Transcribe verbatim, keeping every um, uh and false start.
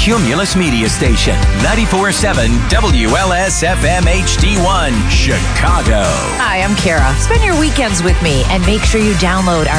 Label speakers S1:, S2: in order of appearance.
S1: Cumulus Media Station, ninety-four point seven W L S F M H D one, Chicago.
S2: Hi, I'm Kara. Spend your weekends with me and make sure you download our